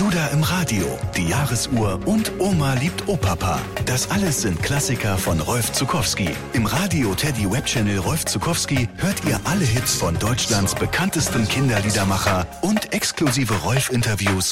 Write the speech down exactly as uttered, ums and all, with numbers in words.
Duda im Radio, die Jahresuhr und Oma liebt Opapa. Das alles sind Klassiker von Rolf Zuckowski. Im Radio Teddy Webchannel Rolf Zuckowski hört ihr alle Hits von Deutschlands bekanntestem Kinderliedermacher und exklusive Rolf-Interviews